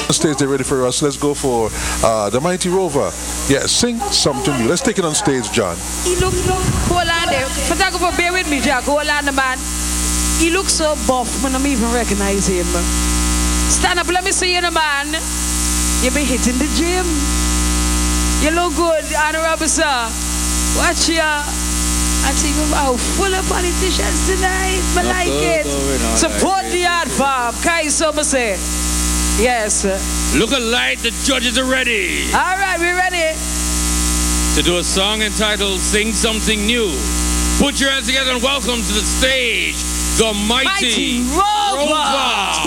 Stage, they're ready for us. Let's go for the Mighty Rover. Yeah, sing something new. Let's take it on stage, John. He look, hold on there. Photographer, bear with me, Jack. Hold on, the man. He looks so buff, man. I don't even recognize him. Stand up, let me see you, the man. You've been hitting the gym. You look good, Honorable Sir. Watch ya. I think about full of politicians tonight. I like it. Support the art farm. Kai Summer say. Yes. Look alike, the judges are ready. All right, we're ready. To do a song entitled Sing Something New. Put your hands together and welcome to the stage, the Mighty Rover.